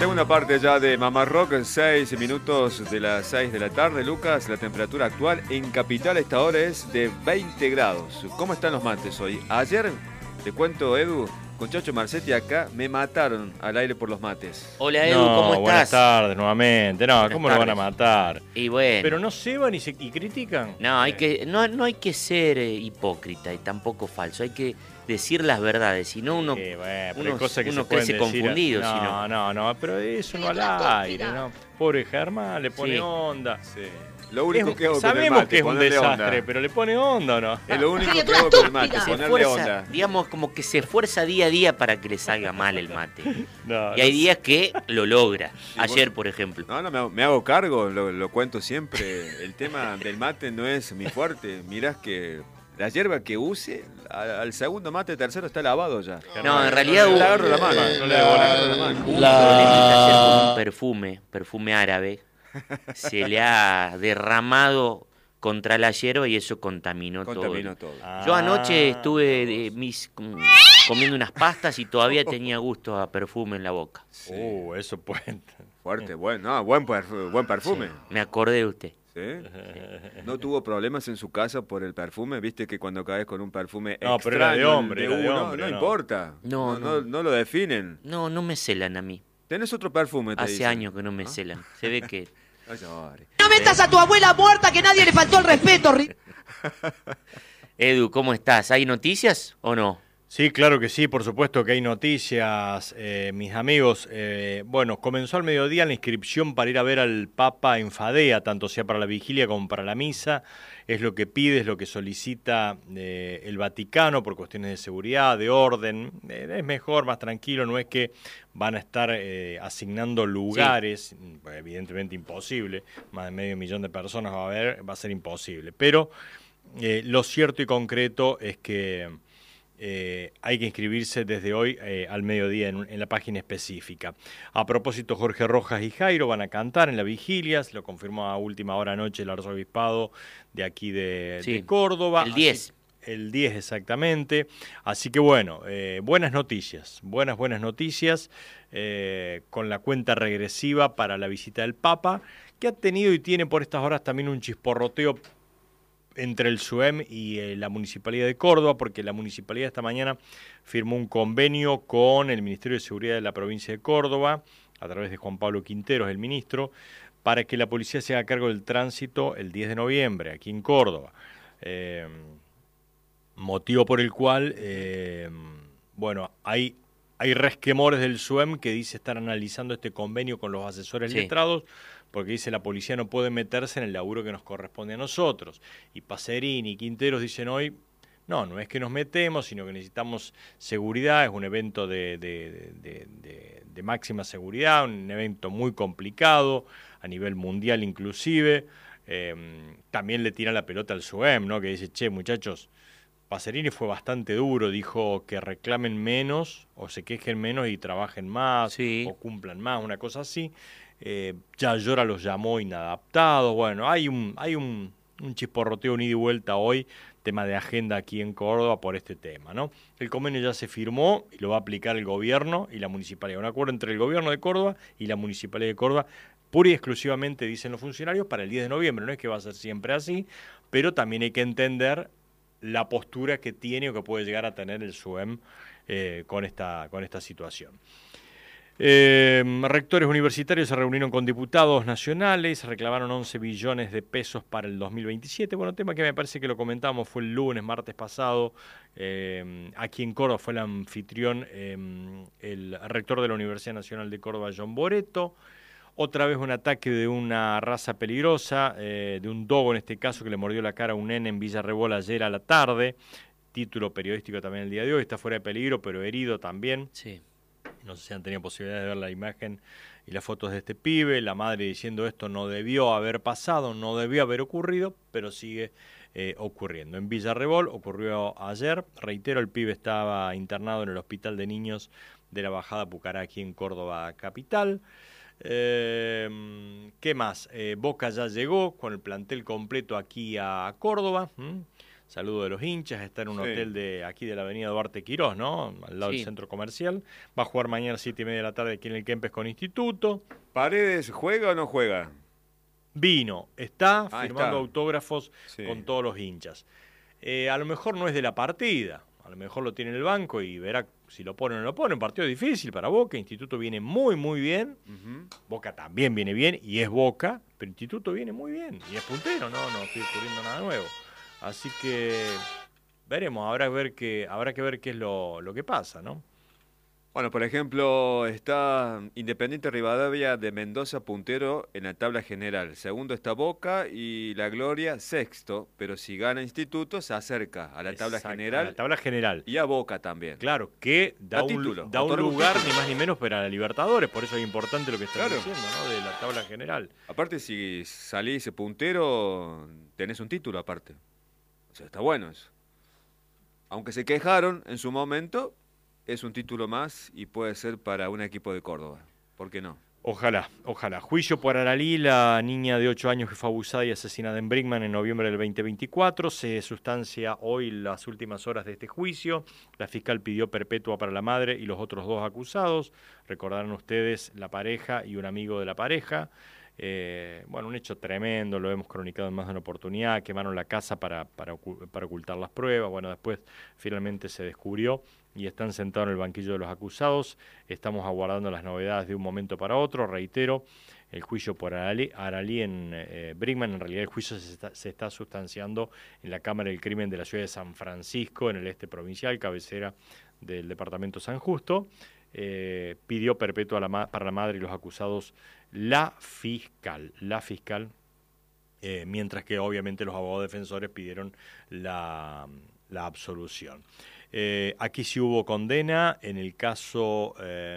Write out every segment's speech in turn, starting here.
Segunda parte ya de Mamá Rock, 6 minutos de las 6 de la tarde, Lucas. La temperatura actual en Capital a esta hora es de 20 grados. ¿Cómo están los mates hoy? Ayer, te cuento, Edu, con Chacho Marcetti acá, me mataron al aire por los mates. Hola Edu, ¿cómo estás? Buenas tardes nuevamente. No, Buenas ¿cómo tardes. lo van a matar? Y bueno, Pero no se van y critican. no hay que ser hipócrita y tampoco falso, hay que decir las verdades, si no uno, Pero hay uno, cosas que uno se pueden crece decir. confundido. No, Si no. no, pero eso no al aire, ¿no? Pobre Germán, le pone Sí. onda. Sí. Lo único que hago con el Sabemos mate, que es un ponerle desastre, onda. pero le pone onda o no. Es lo único que hago con el mate, Se ponerle esfuerza, onda. digamos, como que se esfuerza día a día para que le salga mal el mate. No, Y hay no días que lo logra. Sí, Ayer, vos- por ejemplo. No, me hago cargo, lo cuento siempre. El tema del mate no es mi fuerte. Mirás que la hierba que use, al segundo mate, tercero está lavado ya. No, en realidad le hubo- agarro la mano. No le agarro la mano. Un problemita ayer con un perfume árabe. Se le ha derramado contra la hierba y eso contaminó todo. Contaminó todo. Yo anoche estuve comiendo unas pastas y todavía tenía gusto a perfume en la boca. Sí. Eso puede. Fuerte, bueno, no, buen perfume. Me acordé de usted. ¿Sí? ¿No tuvo problemas en su casa por el perfume? ¿Viste que cuando caes con un perfume No, pero era de extraño, hombre, era de uno, hombre, no no. importa. No. No lo definen. No me celan a mí. Tenés otro perfume, te Hace dicen. años que no me celan. Se ve que... No llores. No metas a tu abuela muerta que nadie le faltó el respeto. Edu, ¿cómo estás? ¿Hay noticias o no? Sí, claro que sí, por supuesto que hay noticias, mis amigos. Bueno, comenzó al mediodía la inscripción para ir a ver al Papa en Fadea, tanto sea para la vigilia como para la misa. Es lo que pide, es lo que solicita el Vaticano por cuestiones de seguridad, de orden. Es mejor, más tranquilo, no es que van a estar asignando lugares, evidentemente imposible, más de 500.000 de personas va a ser imposible. Pero lo cierto y concreto es que... hay que inscribirse desde hoy al mediodía en la página específica. A propósito, Jorge Rojas y Jairo van a cantar en la vigilia, se lo confirmó a última hora anoche el arzobispado de aquí de Córdoba. El 10. El 10 exactamente. Así que bueno, buenas noticias, buenas noticias con la cuenta regresiva para la visita del Papa, que ha tenido y tiene por estas horas también un chisporroteo entre el SUEM y la Municipalidad de Córdoba, porque la Municipalidad esta mañana firmó un convenio con el Ministerio de Seguridad de la provincia de Córdoba, a través de Juan Pablo Quinteros, el ministro, para que la policía se haga cargo del tránsito el 10 de noviembre, aquí en Córdoba. Motivo por el cual, bueno, hay resquemores del SUEM que dice estar analizando este convenio con los asesores letrados, porque dice la policía no puede meterse en el laburo que nos corresponde a nosotros. Y Pacerini y Quinteros dicen hoy, no es que nos metemos, sino que necesitamos seguridad, es un evento de máxima seguridad, un evento muy complicado, a nivel mundial inclusive. También le tiran la pelota al SUEM, ¿no? Que dice, che, muchachos, Pacerini fue bastante duro, dijo que reclamen menos, o se quejen menos y trabajen más, o cumplan más, una cosa así. Ya Llora los llamó inadaptados. Bueno, hay un chisporroteo, un ida y vuelta hoy, tema de agenda aquí en Córdoba por este tema, ¿no? El convenio ya se firmó y lo va a aplicar el gobierno y la municipalidad. Un acuerdo entre el gobierno de Córdoba y la municipalidad de Córdoba, pura y exclusivamente, dicen los funcionarios, para el 10 de noviembre. No es que va a ser siempre así, pero también hay que entender la postura que tiene o que puede llegar a tener el SUEM con esta situación. Rectores universitarios se reunieron con diputados nacionales, reclamaron 11 billones de pesos para el 2027. Bueno, tema que me parece que lo comentamos, fue el martes pasado, aquí en Córdoba fue el anfitrión, el rector de la Universidad Nacional de Córdoba, John Boretto. Otra vez un ataque de una raza peligrosa, de un dogo en este caso, que le mordió la cara a un nene en Villa Rebol ayer a la tarde. Título periodístico también el día de hoy, está fuera de peligro, pero herido también. Sí. No sé si han tenido posibilidad de ver la imagen y las fotos de este pibe, la madre diciendo esto no debió haber pasado, no debió haber ocurrido, pero sigue ocurriendo. En Villa Rebol ocurrió ayer, reitero, el pibe estaba internado en el Hospital de Niños de la Bajada Pucará, aquí en Córdoba capital. ¿Qué más? Boca ya llegó con el plantel completo aquí a Córdoba. saludo de los hinchas, está en un Sí. hotel de aquí de la avenida Duarte Quirós, ¿no? Al lado Sí. del centro comercial. Va a jugar mañana a 7:30 de la tarde aquí en el Kempes con Instituto. ¿Paredes juega o no juega? Vino, está Ah, firmando está. autógrafos Sí. con todos los hinchas. A lo mejor no es de la partida, a lo mejor lo tiene en el banco y verá si lo pone o no lo pone. Un partido difícil para Boca, Instituto viene muy, muy bien. Ujú. Boca también viene bien y es Boca, pero Instituto viene muy bien y es puntero, no estoy descubriendo nada nuevo. Así que veremos, habrá que ver qué es lo que pasa, ¿no? Bueno, por ejemplo, está Independiente Rivadavia de Mendoza puntero en la tabla general. Segundo está Boca y La Gloria sexto, pero si gana Instituto se acerca a la tabla Exacto, a general la tabla general. y a Boca también. Claro, que Da título, da un otorga un lugar título. ni más ni menos para la Libertadores, por eso es importante lo que estás Claro. diciendo, ¿no? De la tabla general. Aparte, si salís puntero, tenés un título aparte. O sea, está bueno eso. Aunque se quejaron en su momento, es un título más y puede ser para un equipo de Córdoba. ¿Por qué no? Ojalá, ojalá. Juicio por Aralí, la niña de 8 años que fue abusada y asesinada en Brinkman en noviembre del 2024. Se sustancia hoy las últimas horas de este juicio. La fiscal pidió perpetua para la madre y los otros 2 acusados. Recordarán ustedes la pareja y un amigo de la pareja. Bueno, un hecho tremendo, lo hemos cronicado en más de una oportunidad. Quemaron la casa para ocultar las pruebas. Bueno, después finalmente se descubrió y están sentados en el banquillo de los acusados. Estamos aguardando las novedades de un momento para otro. Reitero, el juicio por Aralí en Brinkman, en realidad el juicio se está sustanciando en la Cámara del Crimen de la ciudad de San Francisco, en el este provincial, cabecera del departamento San Justo. Pidió perpetua para la madre y los acusados la fiscal, mientras que obviamente los abogados defensores pidieron la absolución. Aquí sí hubo condena en el caso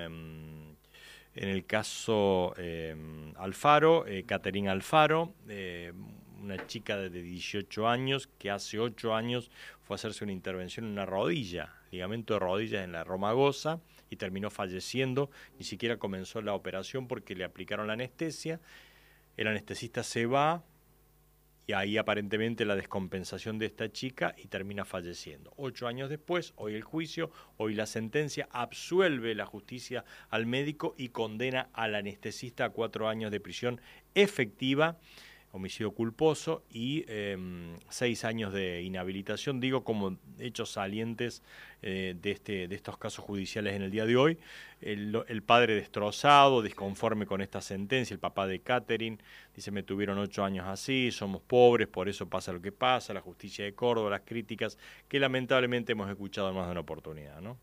Alfaro, Caterine Alfaro, una chica de 18 años que hace 8 años fue a hacerse una intervención en una rodilla, ligamento de rodillas en la Romagosa, y terminó falleciendo. Ni siquiera comenzó la operación porque le aplicaron la anestesia. El anestesista se va y ahí aparentemente la descompensación de esta chica y termina falleciendo. 8 años después, hoy el juicio, hoy la sentencia, absuelve la justicia al médico y condena al anestesista a 4 años de prisión efectiva, homicidio culposo, y 6 años de inhabilitación, digo como hechos salientes de estos casos judiciales en el día de hoy. El padre destrozado, disconforme con esta sentencia, el papá de Catherine, dice: me tuvieron 8 años así, somos pobres, por eso pasa lo que pasa, la justicia de Córdoba, las críticas que lamentablemente hemos escuchado en más de una oportunidad, ¿no?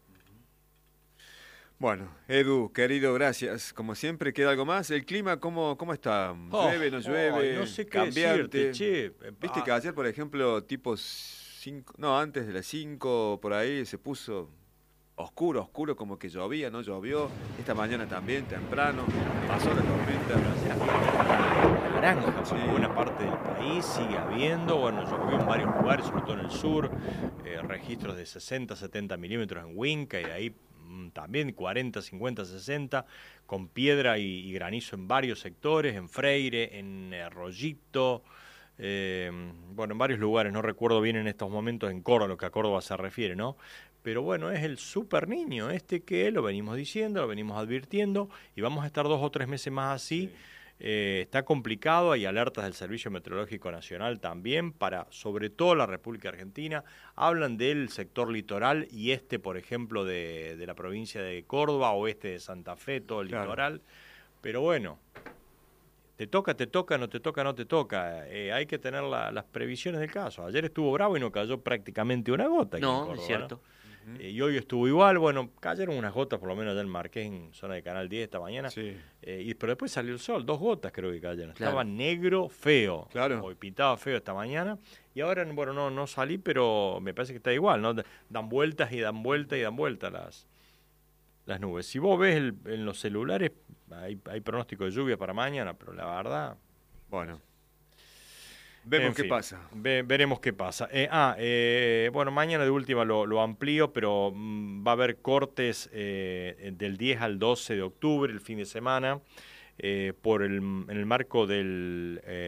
Bueno, Edu, querido, gracias. Como siempre, ¿queda algo más? ¿El clima cómo está? ¿Llueve, no llueve? No sé qué cambiante. decirte, che. Viste que ayer, por ejemplo, tipo 5, no, antes de las 5, por ahí se puso oscuro, como que llovía, no llovió. Esta mañana también, temprano, pasó la tormenta. Naranja Sí. para buena parte del país, sigue habiendo, bueno, llovió en varios lugares, sobre todo en el sur, registros de 60, 70 milímetros en Huinca y de ahí también 40, 50, 60, con piedra y granizo en varios sectores, en Freire, en Rollito, bueno, en varios lugares, no recuerdo bien en estos momentos en Córdoba, lo que a Córdoba se refiere, ¿no? Pero bueno, es el super niño que lo venimos diciendo, lo venimos advirtiendo y vamos a estar 2 o 3 meses más así. Sí. Está complicado, hay alertas del Servicio Meteorológico Nacional también para, sobre todo, la República Argentina. Hablan del sector litoral y por ejemplo, de la provincia de Córdoba, oeste de Santa Fe, todo el litoral. Pero bueno, te toca, no te toca. Hay que tener las previsiones del caso. Ayer estuvo bravo y no cayó prácticamente una gota aquí en Córdoba, es cierto. ¿no? Y hoy estuvo igual, bueno, cayeron unas gotas, por lo menos allá en Marqués, en zona de Canal 10 esta mañana. Sí. Pero después salió el sol, 2 gotas creo que cayeron. Claro. Estaba negro, feo. Claro. Hoy pintaba feo esta mañana. Y ahora, bueno, no salí, pero me parece que está igual, ¿no? Dan vueltas y dan vueltas y dan vueltas las nubes. Si vos ves en los celulares, hay pronóstico de lluvia para mañana, pero la verdad... Bueno. Vemos qué fin, pasa. Veremos qué pasa. Bueno, mañana de última lo amplío, pero va a haber cortes del 10 al 12 de octubre, el fin de semana, en el marco del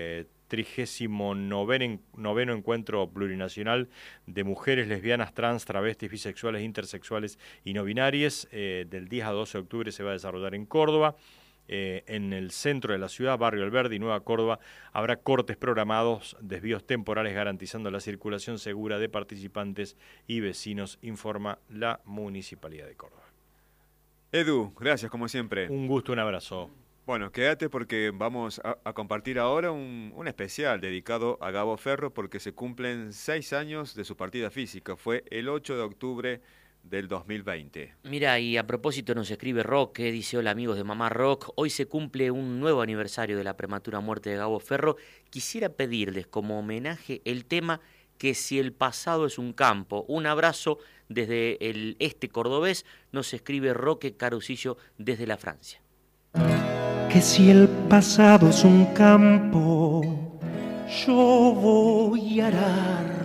39º Encuentro Plurinacional de Mujeres Lesbianas, Trans, Travestis, Bisexuales, Intersexuales y No Binarias. Del 10 a 12 de octubre se va a desarrollar en Córdoba. En el centro de la ciudad, Barrio Alberdi y Nueva Córdoba, habrá cortes programados, desvíos temporales garantizando la circulación segura de participantes y vecinos, informa la Municipalidad de Córdoba. Edu, gracias como siempre. Un gusto, un abrazo. Bueno, quédate porque vamos a compartir ahora un especial dedicado a Gabo Ferro porque se cumplen 6 años de su partida física. Fue el 8 de octubre del 2020. Mira, y a propósito nos escribe Roque, dice: hola amigos de Mamá Rock, hoy se cumple un nuevo aniversario de la prematura muerte de Gabo Ferro. Quisiera pedirles como homenaje el tema Que si el pasado es un campo. Un abrazo desde el este cordobés, nos escribe Roque Carusillo desde la Francia. Que si el pasado es un campo, yo voy a arar